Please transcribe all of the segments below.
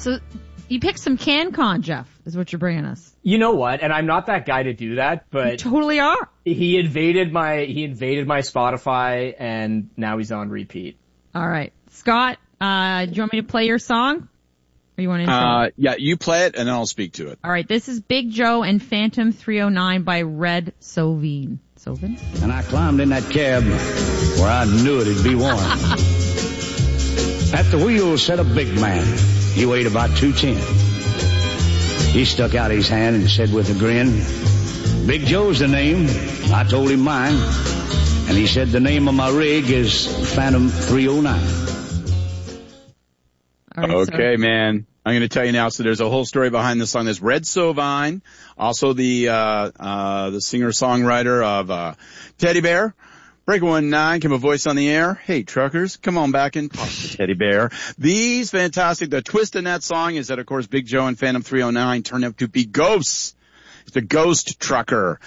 So you picked some CanCon, Jeff, is what you're bringing us. You know what? And I'm not that guy to do that, but you totally are. He invaded my Spotify, and now he's on repeat. All right, Scott, do you want me to play your song? Or you want to intro? Yeah, you play it, and then I'll speak to it. All right, this is Big Joe and Phantom 309 by Red Sovine. Sovin? And I climbed in that cab where I knew it'd be warm. At the wheel sat a big man. He weighed about 210. He stuck out his hand and said with a grin, Big Joe's the name. I told him mine. And he said the name of my rig is Phantom 309. Right, okay, man. I'm going to tell you now. So there's a whole story behind this song. There's Red Sovine, also the singer-songwriter of Teddy Bear. Breaker 19, give a voice on the air. Hey, truckers, come on back and talk to Teddy Bear. These fantastic. The twist in that song is that, of course, Big Joe and Phantom 309 turned out to be ghosts. It's a ghost trucker.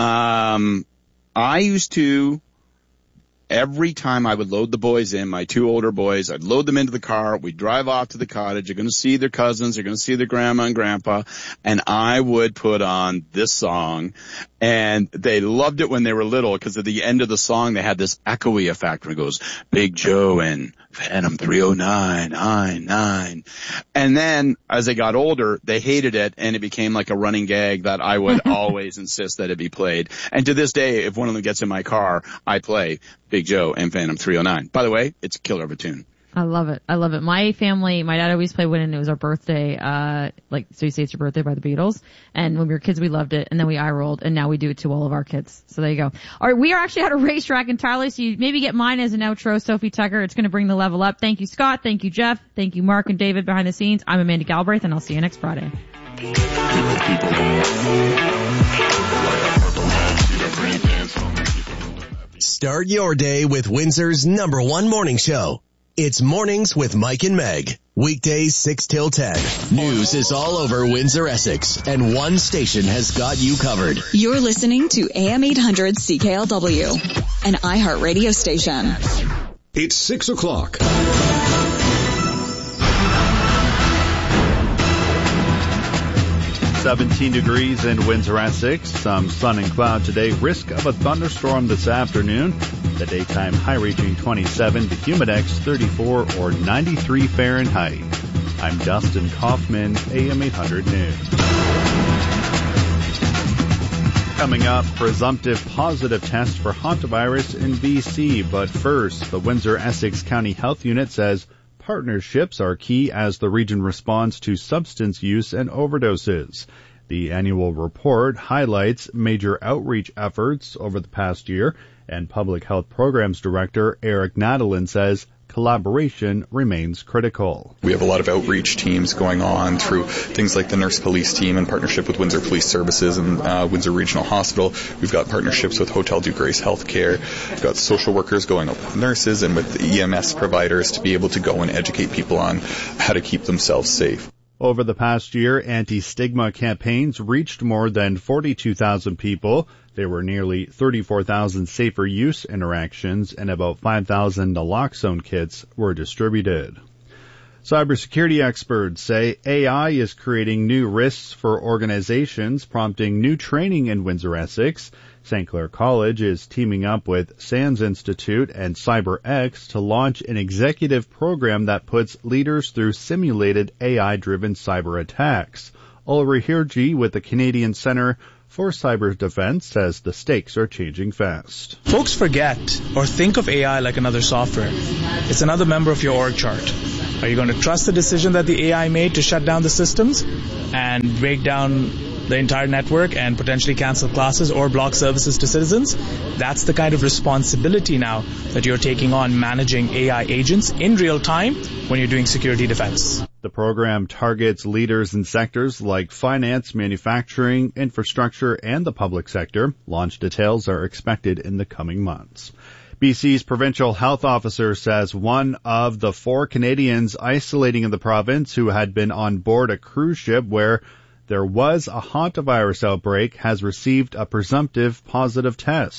I used to, every time I would load the boys in, my two older boys, I'd load them into the car. We'd drive off to the cottage. They're going to see their cousins. They're going to see their grandma and grandpa. And I would put on this song. And they loved it when they were little because at the end of the song, they had this echoey effect when it goes, Big Joe and Phantom 309, 9. And then as they got older, they hated it and it became like a running gag that I would always insist that it be played. And to this day, if one of them gets in my car, I play Big Joe and Phantom 309. By the way, it's a killer of a tune. I love it. I love it. My family, my dad always played when it was our birthday, so you say it's your birthday by the Beatles. And when we were kids, we loved it. And then we eye rolled and now we do it to all of our kids. So there you go. All right. We are actually at a racetrack entirely. So you maybe get mine as an outro, Sophie Tucker. It's going to bring the level up. Thank you, Scott. Thank you, Jeff. Thank you, Mark and David behind the scenes. I'm Amanda Galbraith and I'll see you next Friday. Start your day with Windsor's #1 morning show. It's Mornings with Mike and Meg. Weekdays 6 till 10. News is all over Windsor, Essex, and one station has got you covered. You're listening to AM 800 CKLW, an iHeartRadio station. It's 6 o'clock. .17 degrees in Windsor, Essex. Some sun and cloud today. Risk of a thunderstorm this afternoon. The daytime high reaching 27. The humidex 34 or 93 Fahrenheit. I'm Dustin Kaufman, AM 800 News. Coming up, presumptive positive test for hantavirus in BC. But first, the Windsor-Essex County Health Unit says partnerships are key as the region responds to substance use and overdoses. The annual report highlights major outreach efforts over the past year, and Public Health Programs Director Eric Nadalin says collaboration remains critical. We have a lot of outreach teams going on through things like the Nurse Police Team in partnership with Windsor Police Services and Windsor Regional Hospital. We've got partnerships with Hotel du Grace Healthcare. We've got social workers going out with nurses and with the EMS providers to be able to go and educate people on how to keep themselves safe. Over the past year, anti-stigma campaigns reached more than 42,000 people. There were nearly 34,000 safer use interactions and about 5,000 naloxone kits were distributed. Cybersecurity experts say AI is creating new risks for organizations, prompting new training in Windsor-Essex. St. Clair College is teaming up with SANS Institute and CyberX to launch an executive program that puts leaders through simulated AI-driven cyber attacks. Ulrich Hirji with the Canadian Centre for Cyber Defense says the stakes are changing fast. Folks forget or think of AI like another software. It's another member of your org chart. Are you going to trust the decision that the AI made to shut down the systems and break down the entire network and potentially cancel classes or block services to citizens? That's the kind of responsibility now that you're taking on, managing AI agents in real time when you're doing security defense. The program targets leaders in sectors like finance, manufacturing, infrastructure, and the public sector. Launch details are expected in the coming months. BC's provincial health officer says one of the 4 Canadians isolating in the province who had been on board a cruise ship where there was a hantavirus outbreak has received a presumptive positive test.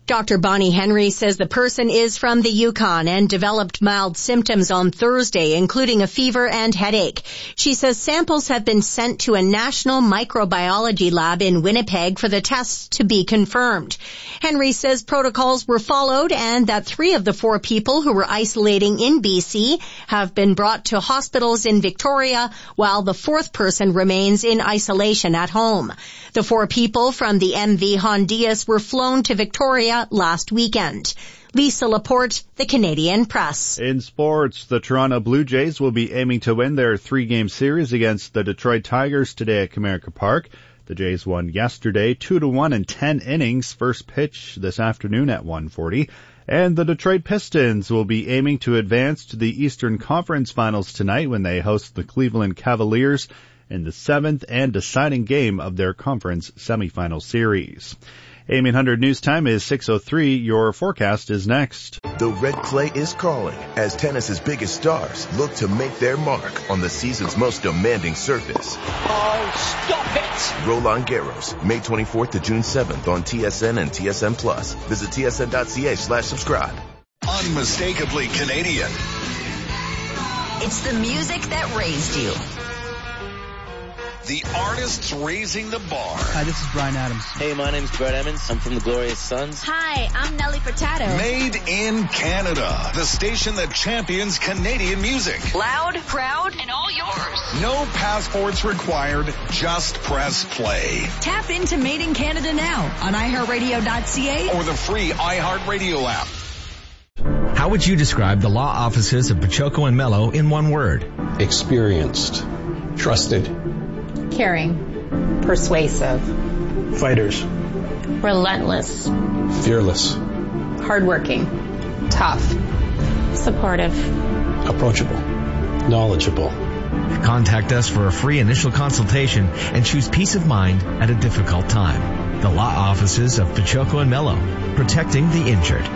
Dr. Bonnie Henry says the person is from the Yukon and developed mild symptoms on Thursday, including a fever and headache. She says samples have been sent to a national microbiology lab in Winnipeg for the tests to be confirmed. Henry says protocols were followed and that 3 of the 4 people who were isolating in BC have been brought to hospitals in Victoria, while the 4th person remains in isolation at home. The 4 people from the MV Hondias were flown to Victoria last weekend. Lisa Laporte, the Canadian Press. In sports, the Toronto Blue Jays will be aiming to win their 3-game series against the Detroit Tigers today at Comerica Park. The Jays won yesterday 2-1 in 10 innings. First pitch this afternoon at 1:40. And the Detroit Pistons will be aiming to advance to the Eastern Conference Finals tonight when they host the Cleveland Cavaliers in the 7th and deciding game of their conference semifinal series. AM 800 News Time is 6:03. Your forecast is next. The red clay is calling as tennis's biggest stars look to make their mark on the season's most demanding surface. Oh, stop it! Roland Garros, May 24th to June 7th on TSN and TSN Plus. Visit tsn.ca/subscribe. Unmistakably Canadian. It's the music that raised you. The artists raising the bar. Hi, this is Bryan Adams. Hey, my name's Brett Emmons. I'm from the Glorious Sons. Hi, I'm Nelly Furtado. Made in Canada. The station that champions Canadian music. Loud, proud, and all yours. No passports required. Just press play. Tap into Made in Canada now on iHeartRadio.ca or the free iHeartRadio app. How would you describe the law offices of Pachoco and Mello in one word? Experienced. Trusted. Caring. Persuasive. Fighters. Relentless. Fearless. Hardworking. Tough. Supportive. Approachable. Knowledgeable. Contact us for a free initial consultation and choose peace of mind at a difficult time. The law offices of Pachoco and Mello, protecting the injured.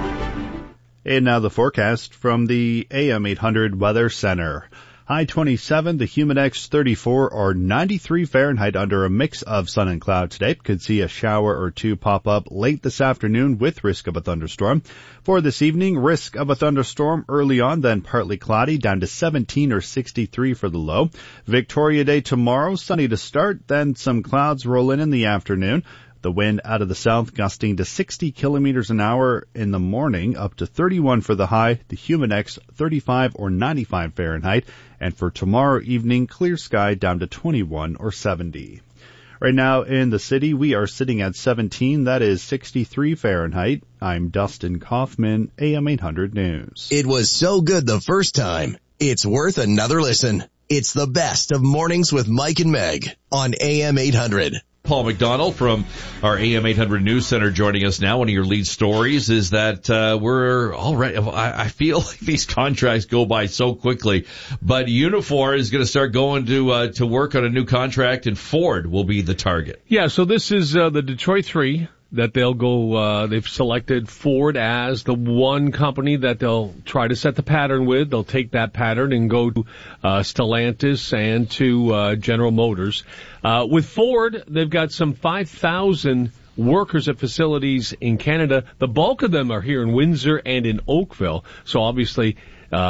And now the forecast from the AM 800 Weather Center. High 27, the Humidex 34 or 93 Fahrenheit under a mix of sun and cloud today. Could see a shower or 2 pop up late this afternoon with risk of a thunderstorm. For this evening, risk of a thunderstorm early on, then partly cloudy, down to 17 or 63 for the low. Victoria Day tomorrow, sunny to start, then some clouds roll in the afternoon. The wind out of the south gusting to 60 kilometers an hour in the morning, up to 31 for the high, the Humidex 35 or 95 Fahrenheit. And for tomorrow evening, clear sky down to 21 or 70. Right now in the city, we are sitting at 17. That is 63 Fahrenheit. I'm Dustin Kaufman, AM 800 News. It was so good the first time, it's worth another listen. It's the best of Mornings with Mike and Meg on AM 800. Paul McDonald from our AM 800 News Center joining us now. One of your lead stories is that we're already, I feel like these contracts go by so quickly, but Unifor is going to start going to work on a new contract, and Ford will be the target. Yeah, so this is the Detroit 3 that they'll go, they've selected Ford as the one company that they'll try to set the pattern with. They'll take that pattern and go to Stellantis and to General Motors. With Ford, they've got some 5,000 workers at facilities in Canada. The bulk of them are here in Windsor and in Oakville. So obviously,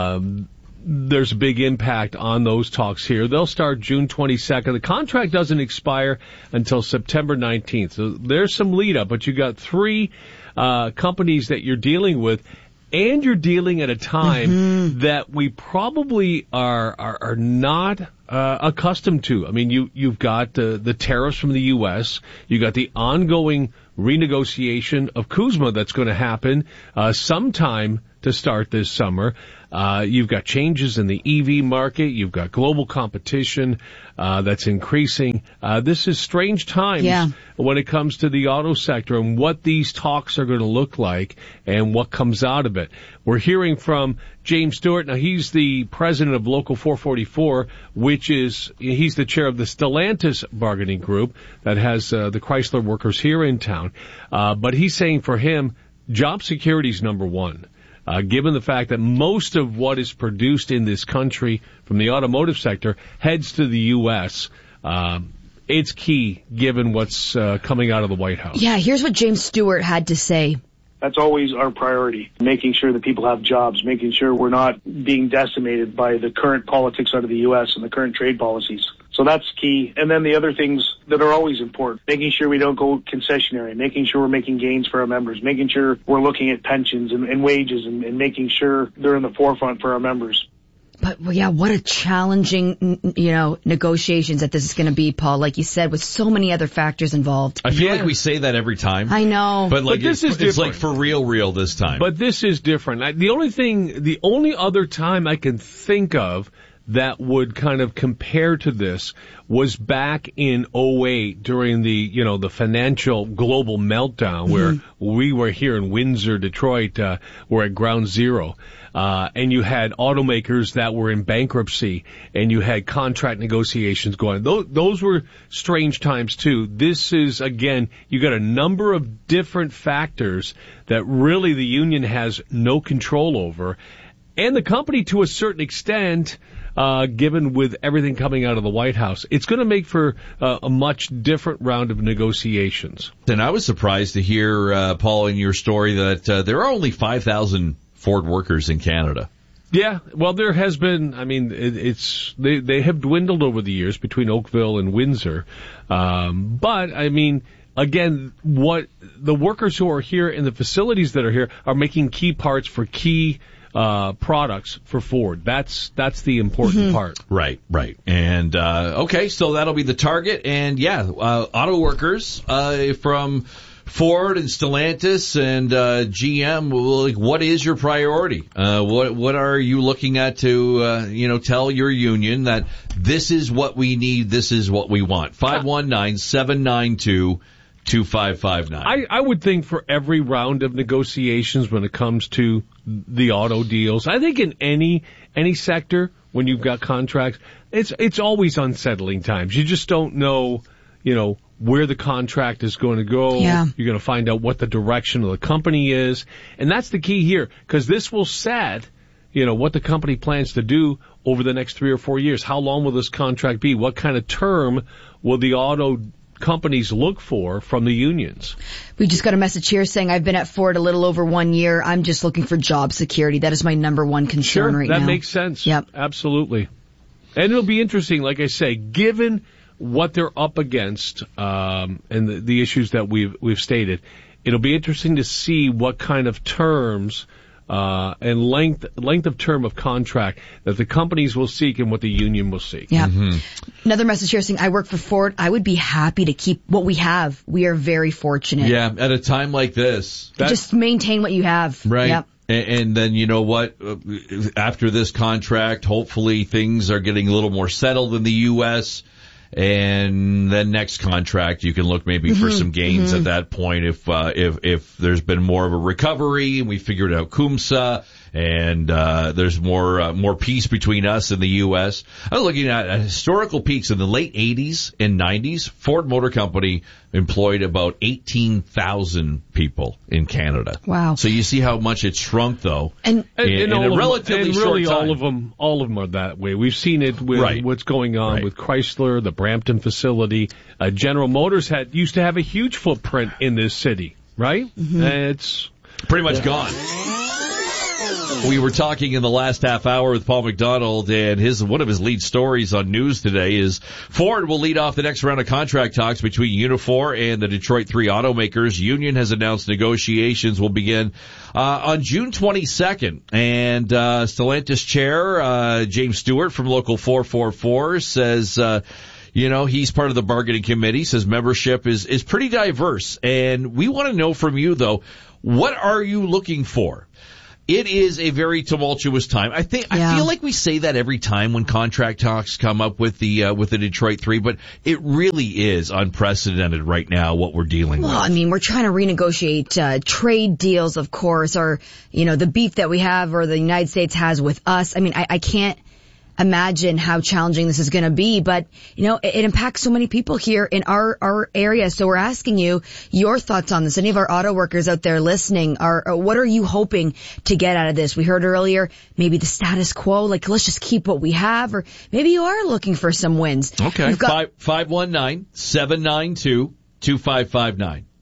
there's a big impact on those talks here. They'll start June 22nd. The contract doesn't expire until September 19th. So there's some lead up, but you got 3 companies that you're dealing with, and you're dealing at a time that we probably are not accustomed to. I mean, you've got the tariffs from the U.S. You got the ongoing renegotiation of CUSMA that's going to happen sometime to start this summer. You've got changes in the EV market. You've got global competition that's increasing. This is strange times when it comes to the auto sector and what these talks are going to look like and what comes out of it. We're hearing from James Stewart. Now, he's the president of Local 444, he's the chair of the Stellantis bargaining group that has the Chrysler workers here in town. But he's saying for him, job security is number one. Given the fact that most of what is produced in this country from the automotive sector heads to the U.S., it's key given what's coming out of the White House. Yeah, here's what James Stewart had to say. That's always our priority, making sure that people have jobs, making sure we're not being decimated by the current politics out of the U.S. and the current trade policies. So that's key. And then the other things that are always important, making sure we don't go concessionary, making sure we're making gains for our members, making sure we're looking at pensions and wages and making sure they're in the forefront for our members. But, well, yeah, what a challenging, negotiations that this is going to be, Paul, like you said, with so many other factors involved. I feel like we say that every time. I know. But this is different. It's like for real this time. But this is different. The only other time I can think of that would kind of compare to this was back in 2008 during the financial global meltdown where we were here in Windsor, Detroit, we're at ground zero. And you had automakers that were in bankruptcy and you had contract negotiations going. Those were strange times too. This is, again, you got a number of different factors that really the union has no control over. And the company to a certain extent, given with everything coming out of the White House, it's going to make for a much different round of negotiations. And I was surprised to hear, Paul, in your story that there are only 5,000 Ford workers in Canada. Yeah, well, there has been. I mean, they have dwindled over the years between Oakville and Windsor. But I mean, again, what the workers who are here in the facilities that are here are making key parts for key products for Ford. That's the important part. Right. And, okay, so that'll be the target. And auto workers, from Ford and Stellantis and, GM, what is your priority? What are you looking at to, tell your union that this is what we need, this is what we want? 519-792-2559. I would think for every round of negotiations when it comes to the auto deals, I think in any sector when you've got contracts, it's always unsettling times. You just don't know, where the contract is going to go. Yeah. You're going to find out what the direction of the company is. And that's the key here, because this will set, what the company plans to do over the next 3 or 4 years. How long will this contract be? What kind of term will the auto companies look for from the unions? We just got a message here saying, I've been at Ford a little over 1 year. I'm just looking for job security. That is my number one concern right now. That makes sense. Yep. Absolutely. And it'll be interesting, like I say, given what they're up against, and the issues that we've stated, it'll be interesting to see what kind of terms, and length of term of contract that the companies will seek and what the union will seek. Yeah. Another message here saying, I work for Ford. I would be happy to keep what we have. We are very fortunate. Yeah, at a time like this. Just maintain what you have. Right. Yep. And then, you know what, after this contract, hopefully things are getting a little more settled in the U.S., and then next contract, you can look maybe for some gains at that point if there's been more of a recovery and we figured out CUMSA and there's more peace between us and the U.S. I was looking at historical peaks in the late 80s and 90s. Ford Motor Company employed about 18,000 people in Canada. Wow. So you see how much it's shrunk, though, in a relatively short time. All of them are that way. We've seen it with what's going on with Chrysler, the Brampton facility. General Motors used to have a huge footprint in this city, right? And it's pretty much gone. We were talking in the last half hour with Paul McDonald, and one of his lead stories on news today is Ford will lead off the next round of contract talks between Unifor and the Detroit 3 automakers. Union has announced negotiations will begin on June 22nd, and Stellantis chair James Stewart from Local 444 says he's part of the bargaining committee, says membership is pretty diverse. And we want to know from you, though, what are you looking for? It is a very tumultuous time. I feel like we say that every time when contract talks come up with the Detroit 3, but it really is unprecedented right now what we're dealing with. Well, I mean, we're trying to renegotiate trade deals, of course, or the beef that we have or the United States has with us. I mean, I can't imagine how challenging this is going to be, but it impacts so many people here in our area. So we're asking you your thoughts on this. Any of our auto workers out there listening, what are you hoping to get out of this? We heard earlier maybe the status quo, like let's just keep what we have, or maybe you are looking for some wins. Okay. 519-792-2559.